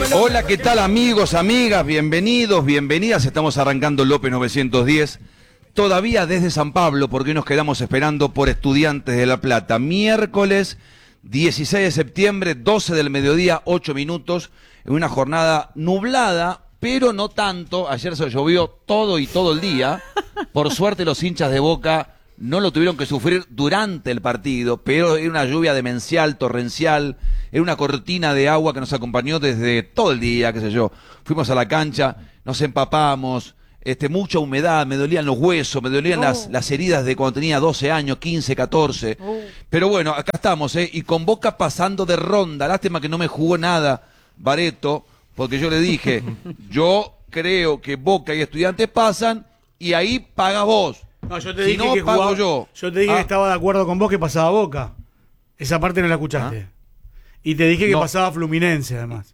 Hola, ¿qué tal amigos, amigas? Bienvenidos, bienvenidas. Estamos arrancando López 910. Todavía desde San Pablo, porque nos quedamos esperando por Estudiantes de La Plata. Miércoles 16 de septiembre, 12 del mediodía, 8 minutos, en una jornada nublada, pero no tanto. Ayer se llovió todo el día. Por suerte los hinchas de Boca no lo tuvieron que sufrir durante el partido, pero era una lluvia demencial, torrencial, era una cortina de agua que nos acompañó desde todo el día, qué sé yo. Fuimos a la cancha, nos empapamos, mucha humedad, me dolían los huesos, me dolían las heridas de cuando tenía 12 años, 15, 14. Pero bueno, acá estamos, y con Boca pasando de ronda. Lástima que no me jugó nada Bareto, porque yo le dije, yo creo que Boca y Estudiantes pasan y ahí pagas vos. No, yo te dije que pago jugaba, yo. Yo te dije que estaba de acuerdo con vos que pasaba Boca. Esa parte no la escuchaste. Y te dije que pasaba Fluminense, además.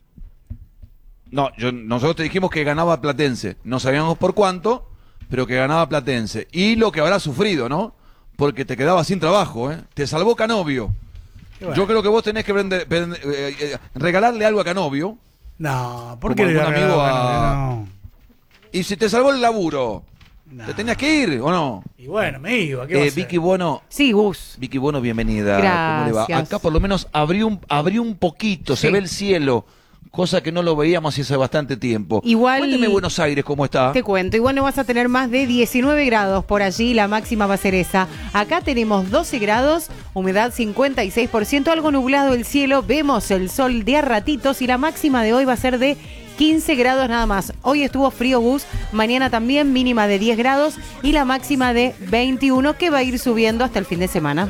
No, nosotros te dijimos que ganaba Platense. No sabíamos por cuánto, pero que ganaba Platense. Y lo que habrá sufrido, ¿no? Porque te quedabas sin trabajo, ¿eh? Te salvó Canovio. Bueno. Yo creo que vos tenés que regalarle algo a Canovio. No, ¿por qué le amigo no? Y si te salvó el laburo, ¿te tenías que ir o no? Y bueno, me iba. ¿Qué Vicky Bueno. Sí, Gus. Vicky Bueno, bienvenida. Gracias. ¿Cómo le va? Acá por lo menos abrió un poquito, sí. Se ve el cielo, cosa que no lo veíamos hace bastante tiempo. Igual. Cuénteme Buenos Aires, ¿cómo está? Te cuento, igual no vas a tener más de 19 grados por allí, la máxima va a ser esa. Acá tenemos 12 grados, humedad 56%, algo nublado el cielo, vemos el sol de a ratitos y la máxima de hoy va a ser de 15 grados nada más. Hoy estuvo frío, Gus, mañana también mínima de 10 grados y la máxima de 21 que va a ir subiendo hasta el fin de semana.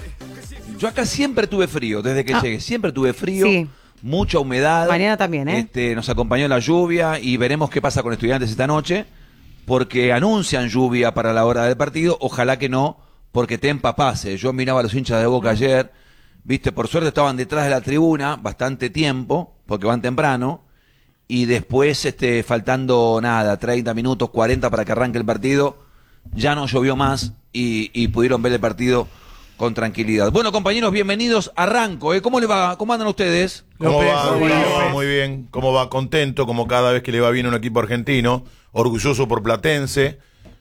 Yo acá siempre tuve frío, desde que llegué, siempre tuve frío. Sí. Mucha humedad. Mañana también, Nos acompañó la lluvia y veremos qué pasa con Estudiantes esta noche, porque anuncian lluvia para la hora del partido. Ojalá que no, porque te empapase. Yo miraba a los hinchas de Boca ayer, viste, por suerte estaban detrás de la tribuna bastante tiempo, porque van temprano, y después, faltando nada, 30 minutos, 40 para que arranque el partido, ya no llovió más y pudieron ver el partido con tranquilidad. Bueno, compañeros, bienvenidos. Arranco, ¿Cómo le va? ¿Cómo andan ustedes? ¿Cómo va? Muy bien. ¿Cómo va? Contento, como cada vez que le va bien a un equipo argentino. Orgulloso por Platense,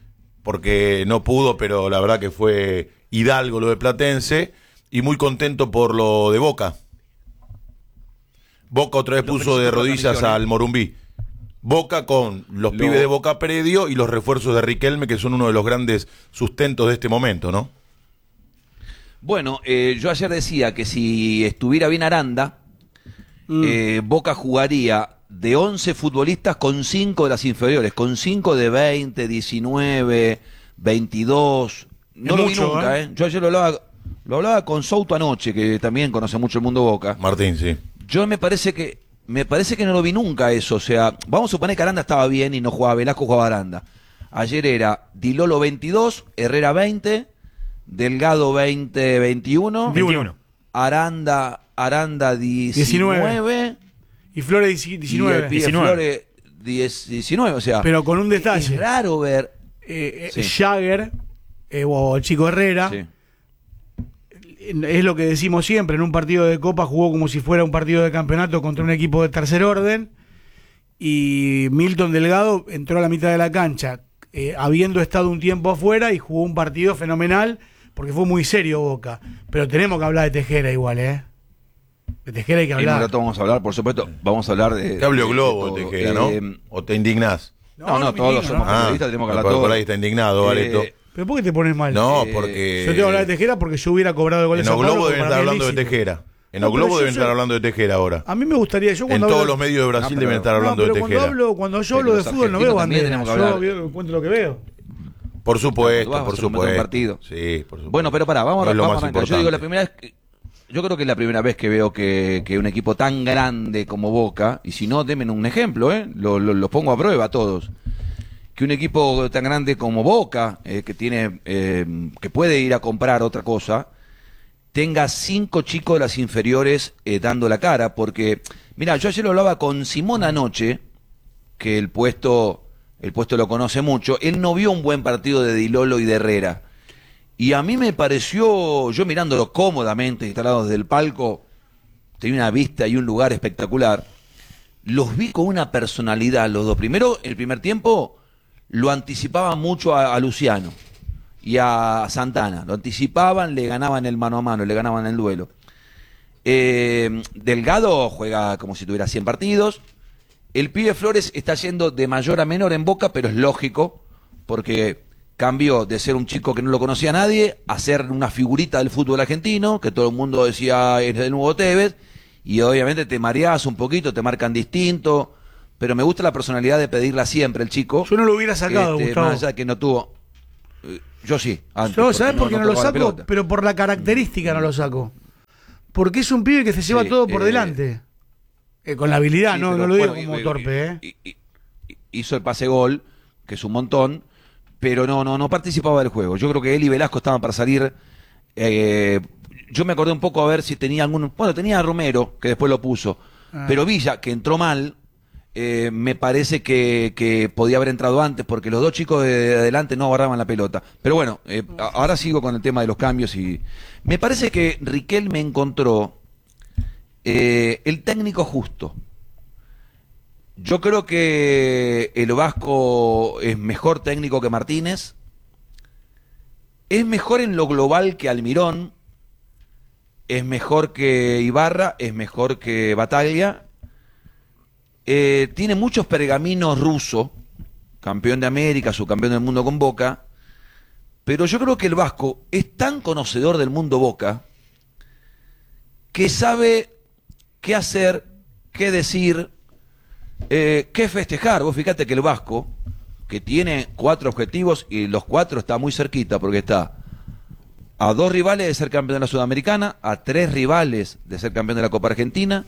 porque no pudo, pero la verdad que fue Hidalgo lo de Platense. Y muy contento por lo de Boca. Boca otra vez puso de rodillas al Morumbí. Boca con los pibes de Boca Predio y los refuerzos de Riquelme, que son uno de los grandes sustentos de este momento, ¿no? Bueno, yo ayer decía que si estuviera bien Aranda, Boca jugaría de 11 futbolistas con 5 de las inferiores, con 5 de 20, 19, 22. No lo vi nunca, Yo ayer lo hablaba con Souto anoche, que también conoce mucho el mundo Boca. Martín, sí. Yo me parece que no lo vi nunca eso. O sea, vamos a suponer que Aranda estaba bien y no jugaba Velasco, jugaba Aranda. Ayer era Dilolo 22, Herrera 20, Delgado 21, Aranda 19 y Flores 19. Y Flores 19, o sea. Pero con un detalle. Es raro ver Jagger o el chico Herrera. Sí. Es lo que decimos siempre, en un partido de Copa jugó como si fuera un partido de campeonato contra un equipo de tercer orden y Milton Delgado entró a la mitad de la cancha habiendo estado un tiempo afuera y jugó un partido fenomenal porque fue muy serio Boca, pero tenemos que hablar de Tejera igual, de Tejera hay que hablar. En un rato vamos a hablar, por supuesto, vamos a hablar de... ¿Qué habló Globo de Tejera, no? ¿O te indignás? No, todos somos periodistas, tenemos que hablar todo. Por ahí está indignado, Bareto. ¿Pero por qué te pones mal? No, porque... Yo te voy a hablar de Tejera porque yo hubiera cobrado el gol de San Pablo. En O Globo deben estar hablando de Tejera. En O Globo deben estar hablando de Tejera ahora. A mí me gustaría... En todos los medios de Brasil deben estar hablando de Tejera. Cuando yo hablo de fútbol no veo bandera. Yo cuento lo que veo. Por supuesto, por supuesto. Partido. Sí, por supuesto. Bueno, pero vamos a arrancar. Yo digo, yo creo que es la primera vez que veo que un equipo tan grande como Boca, y si no, denme un ejemplo, los pongo a prueba a todos. Que un equipo tan grande como Boca, que tiene que puede ir a comprar otra cosa, tenga 5 chicos de las inferiores dando la cara, porque, mira, yo ayer lo hablaba con Simón anoche, que el puesto lo conoce mucho. Él no vio un buen partido de Dilolo y de Herrera, y a mí me pareció, yo mirándolo cómodamente instalado desde el palco, tenía una vista y un lugar espectacular. los vi con una personalidad los dos. Primero, el primer tiempo lo anticipaban mucho a Luciano y a Santana. Lo anticipaban, le ganaban el mano a mano, le ganaban el duelo. Delgado juega como si tuviera 100 partidos. El pibe Flores está yendo de mayor a menor en Boca, pero es lógico, porque cambió de ser un chico que no lo conocía a nadie a ser una figurita del fútbol argentino, que todo el mundo decía es el nuevo Tevez, y obviamente te mareás un poquito, te marcan distinto, pero me gusta la personalidad de pedirla siempre el chico. Yo no lo hubiera sacado, Gustavo. Más allá de que no tuvo... Yo sí, antes. Yo, ¿sabes por qué no lo tocaba la saco? pelota. Pero por la característica no lo saco. Porque es un pibe que se lleva todo por delante. Con la habilidad, Sí, no pero lo digo bueno, como torpe. Hizo el pase gol, que es un montón, pero no participaba del juego. Yo creo que él y Velasco estaban para salir. Yo me acordé un poco a ver si tenía algún... Bueno, tenía a Romero, que después lo puso. Pero Villa, que entró mal, me parece que podía haber entrado antes, porque los dos chicos de adelante no agarraban la pelota. Pero bueno, ahora sigo con el tema de los cambios y... Me parece que Riquelme encontró el técnico justo. Yo creo que el Vasco es mejor técnico que Martínez, es mejor en lo global que Almirón, es mejor que Ibarra, es mejor que Bataglia, tiene muchos pergaminos ruso, campeón de América, subcampeón del mundo con Boca, pero yo creo que el Vasco es tan conocedor del mundo Boca que sabe qué hacer, qué decir, qué festejar. Vos fíjate que el Vasco, que tiene 4 objetivos y los 4 está muy cerquita, porque está a 2 rivales de ser campeón de la Sudamericana, a 3 rivales de ser campeón de la Copa Argentina,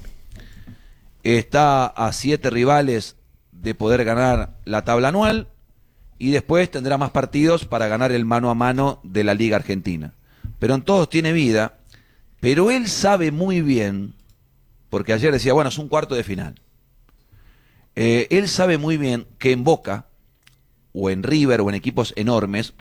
está a 7 rivales de poder ganar la tabla anual, y después tendrá más partidos para ganar el mano a mano de la Liga Argentina. Pero en todos tiene vida, pero él sabe muy bien, porque ayer decía, bueno, es un cuarto de final. Él sabe muy bien que en Boca, o en River, o en equipos enormes,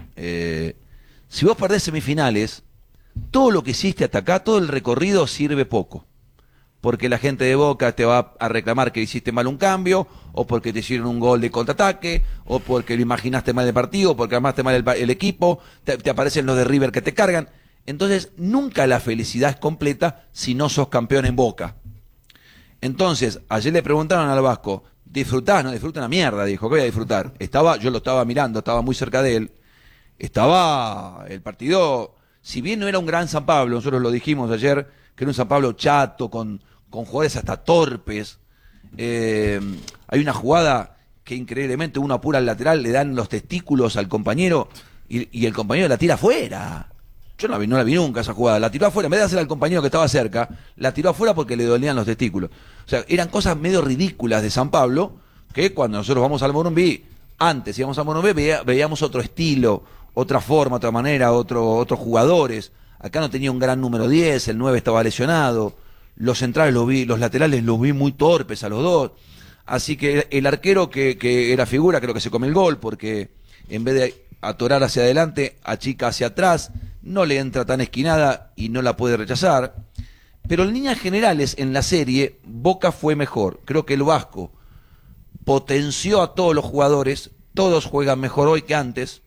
si vos perdés semifinales, todo lo que hiciste hasta acá, todo el recorrido sirve poco. Porque la gente de Boca te va a reclamar que hiciste mal un cambio, o porque te hicieron un gol de contraataque, o porque lo imaginaste mal el partido, o porque armaste mal el equipo, te aparecen los de River que te cargan. Entonces, nunca la felicidad es completa si no sos campeón en Boca. Entonces, ayer le preguntaron al Vasco, ¿disfrutás? No, disfruta una mierda, dijo, ¿qué voy a disfrutar? Yo lo estaba mirando, estaba muy cerca de él. Estaba el partido, si bien no era un gran San Pablo, nosotros lo dijimos ayer, que era un San Pablo chato, con jugadores hasta torpes. Hay una jugada que increíblemente uno apura al lateral, le dan los testículos al compañero y el compañero la tira afuera. Yo no la vi nunca esa jugada, la tiró afuera, en vez de hacer al compañero que estaba cerca, la tiró afuera porque le dolían los testículos. O sea, eran cosas medio ridículas de San Pablo, que cuando nosotros vamos al Morumbí, antes íbamos al Morumbí, veíamos otro estilo, otra forma, otra manera, otros jugadores. Acá no tenía un gran número 10, el 9 estaba lesionado, los centrales los laterales los vi muy torpes a los dos. Así que el arquero que era figura, creo que se come el gol, porque en vez de atorar hacia adelante, achica hacia atrás, no le entra tan esquinada y no la puede rechazar. Pero en líneas generales, en la serie, Boca fue mejor. Creo que el Vasco potenció a todos los jugadores, todos juegan mejor hoy que antes.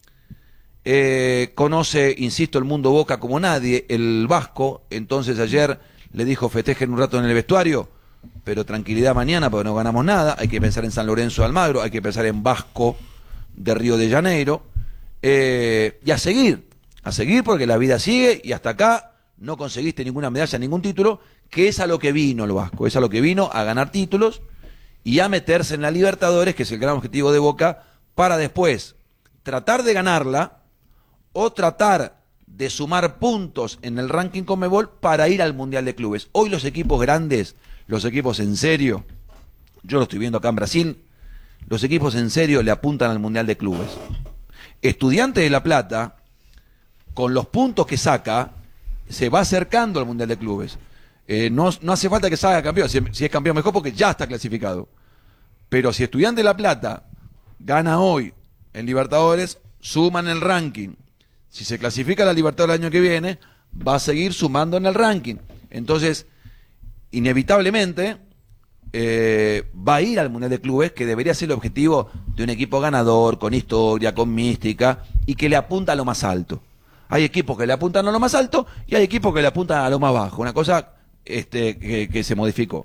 Conoce, insisto, el mundo Boca como nadie, el Vasco. Entonces ayer le dijo, festejen un rato en el vestuario, pero tranquilidad mañana porque no ganamos nada. Hay que pensar en San Lorenzo de Almagro, hay que pensar en Vasco de Río de Janeiro, y a seguir porque la vida sigue, y hasta acá no conseguiste ninguna medalla, ningún título, que es a lo que vino el Vasco, es a lo que vino, a ganar títulos y a meterse en la Libertadores, que es el gran objetivo de Boca, para después tratar de ganarla o tratar de sumar puntos en el ranking Conmebol para ir al Mundial de Clubes. Hoy los equipos grandes, los equipos en serio, yo lo estoy viendo acá en Brasil, los equipos en serio le apuntan al Mundial de Clubes. Estudiantes de La Plata, con los puntos que saca, se va acercando al Mundial de Clubes. No hace falta que salga campeón, si es campeón mejor porque ya está clasificado. Pero si Estudiantes de La Plata gana hoy en Libertadores, suma en el ranking. Si se clasifica a la Libertadores el año que viene, va a seguir sumando en el ranking. Entonces, inevitablemente, va a ir al Mundial de Clubes, que debería ser el objetivo de un equipo ganador, con historia, con mística, y que le apunta a lo más alto. Hay equipos que le apuntan a lo más alto y hay equipos que le apuntan a lo más bajo. Una cosa que se modificó.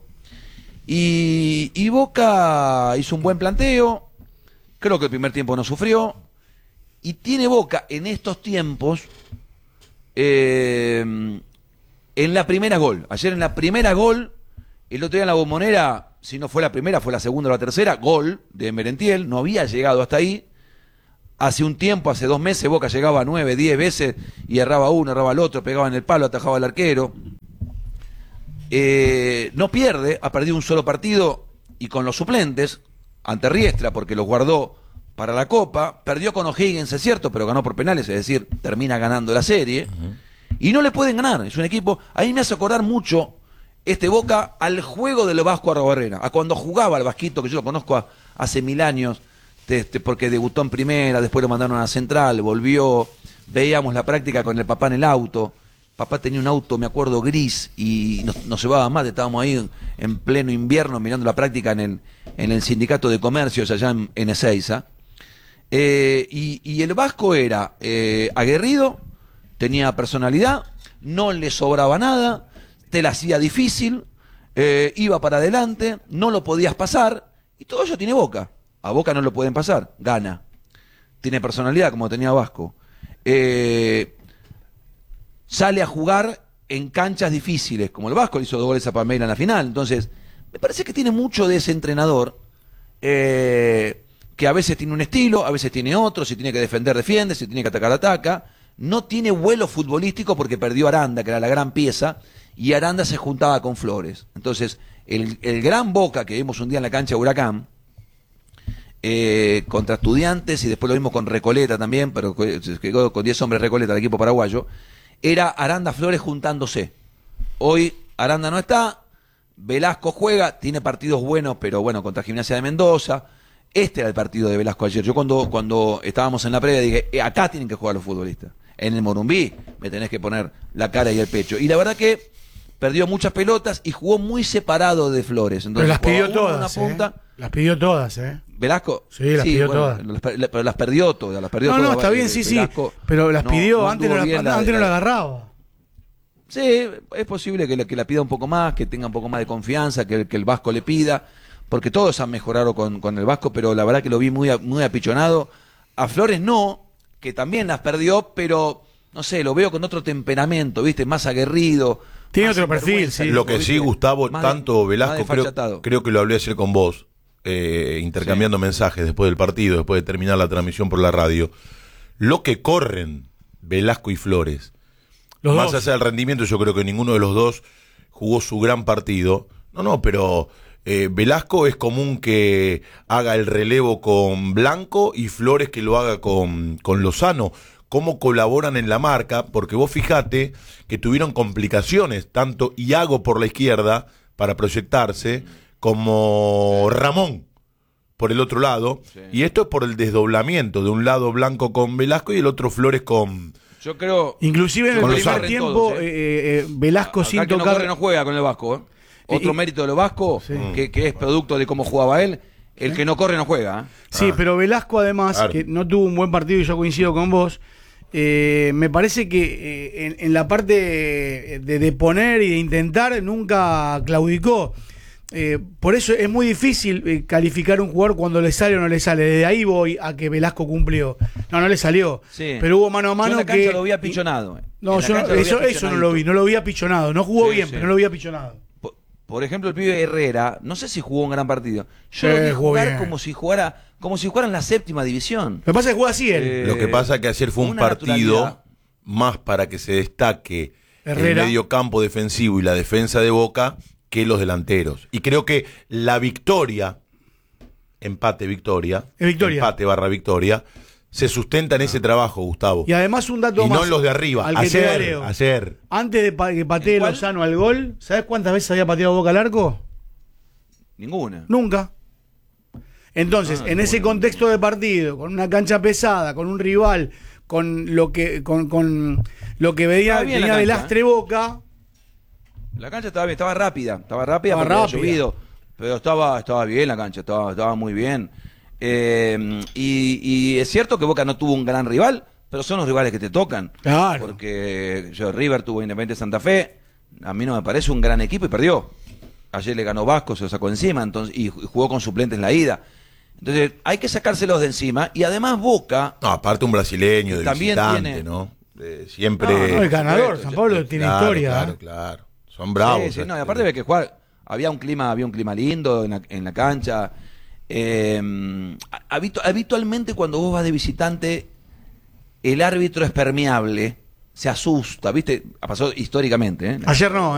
Y Boca hizo un buen planteo. Creo que el primer tiempo no sufrió. Y tiene Boca en estos tiempos en la primera gol. Ayer en la primera gol, el otro día en la Bombonera, si no fue la primera, fue la segunda o la tercera, gol de Merentiel. No había llegado hasta ahí. Hace un tiempo, hace 2 meses, Boca llegaba a 9, 10 veces y erraba uno, erraba el otro, pegaba en el palo, atajaba al arquero. No pierde, ha perdido un solo partido y con los suplentes, ante Riestra, porque los guardó para la Copa. Perdió con O'Higgins, es cierto, pero ganó por penales, es decir, termina ganando la serie. Y no le pueden ganar, es un equipo... A mí me hace acordar mucho este Boca al juego del Vasco Arrobarrena, a cuando jugaba al Vasquito, que yo lo conozco hace 1000 años, porque debutó en primera, después lo mandaron a Central, volvió, veíamos la práctica con el papá en el auto. Papá tenía un auto, me acuerdo, gris, y nos llevaba más, estábamos ahí en pleno invierno mirando la práctica en el sindicato de comercios allá en Ezeiza. Y el Vasco era aguerrido, tenía personalidad, no le sobraba nada, te la hacía difícil, iba para adelante, no lo podías pasar, y todo eso tiene Boca. A Boca no lo pueden pasar, gana. Tiene personalidad como tenía Vasco. Sale a jugar en canchas difíciles, como el Vasco, le hizo 2 goles a Palmeiras en la final. Entonces, me parece que tiene mucho de ese entrenador, que a veces tiene un estilo, a veces tiene otro, si tiene que defender, defiende, si tiene que atacar, ataca. No tiene vuelo futbolístico porque perdió a Aranda, que era la gran pieza, y Aranda se juntaba con Flores. Entonces, el gran Boca que vimos un día en la cancha de Huracán, contra Estudiantes, y después lo vimos con Recoleta también, pero se quedó con 10 hombres Recoleta, el equipo paraguayo, era Aranda Flores juntándose. Hoy Aranda no está, Velasco juega, tiene partidos buenos, pero bueno, contra Gimnasia de Mendoza. Este era el partido de Velasco ayer. Yo cuando estábamos en la previa dije, acá tienen que jugar los futbolistas. En el Morumbí me tenés que poner la cara y el pecho. Y la verdad que perdió muchas pelotas y jugó muy separado de Flores. Entonces, pero las pidió todas, una punta, las pidió todas, ¿Velasco? Sí, las pidió todas. Pero las perdió todas. No, está bien, sí, Velasco, sí. Pero las pidió, antes no la agarraba. Sí, es posible que la pida un poco más, que tenga un poco más de confianza, que el Vasco le pida, porque todos han mejorado con el Vasco, pero la verdad que lo vi muy apichonado. A Flores no, que también las perdió, pero no sé, lo veo con otro temperamento, ¿viste? Más aguerrido. Tiene otro perfil, sí. Lo que sí, Gustavo, tanto Velasco, creo que lo hablé ayer con vos, intercambiando mensajes después del partido, después de terminar la transmisión por la radio. Lo que corren Velasco y Flores, los más dos. allá del rendimiento, yo creo que ninguno de los dos jugó su gran partido. Pero Velasco es común que haga el relevo con Blanco y Flores que lo haga con Lozano. Cómo colaboran en la marca, porque vos fijate que tuvieron complicaciones, tanto Iago por la izquierda para proyectarse, como Ramón por el otro lado, y esto es por el desdoblamiento, de un lado Blanco con Velasco y el otro Flores con... Yo creo... Inclusive en el primer tiempo, todos, Velasco acá sin que tocar... no juega con el Vasco, Otro mérito de los Vasco, que es producto de cómo jugaba él, el que no corre no juega. Sí, pero Velasco además, claro, que no tuvo un buen partido, y yo coincido con vos, me parece que en la parte de poner y de intentar nunca claudicó. Por eso es muy difícil calificar un jugador cuando le sale o no le sale. Desde ahí voy a que Velasco cumplió. No le salió. Sí. Pero hubo mano a mano. Yo en la cancha lo vi apichonado. No, eso no lo vi. No lo vi apichonado. No jugó bien, pero no lo vi apichonado. Por ejemplo, el pibe Herrera, no sé si jugó un gran partido. Yo lo vi jugar como si jugara en la 7ª división. Lo que pasa es que juega así él. Lo que pasa es que ayer fue un partido más para que se destaque Herrera, el medio campo defensivo y la defensa de Boca, que los delanteros. Y creo que la victoria, empate-victoria, empate/victoria, se sustenta en ese trabajo, Gustavo. Y además un dato más. Y no en los de arriba. Ayer. Antes de que patee Lozano al gol, ¿sabes cuántas veces había pateado Boca al arco? Ninguna. Nunca. Entonces, en ese contexto de partido, con una cancha pesada, con un rival, con lo que venía de lastre Boca... La cancha estaba bien, estaba rápida porque había llovido. Pero estaba bien la cancha, estaba muy bien. Y es cierto que Boca no tuvo un gran rival, pero son los rivales que te tocan. Claro. Porque River tuvo Independiente Santa Fe, a mí no me parece un gran equipo y perdió. Ayer le ganó Vasco, se lo sacó encima, entonces, y jugó con suplentes en la ida. Entonces, hay que sacárselos de encima. Y además Boca... No, aparte un brasileño de también visitante, tiene... ¿no? Siempre... No, el ganador, San Pablo tiene claro, historia. Claro. Son bravos. Sí, no, y aparte de que jugar... Había un clima lindo en la cancha. Habitualmente cuando vos vas de visitante, el árbitro es permeable, se asusta, ¿viste? Ha pasado históricamente, ¿eh? Ayer no,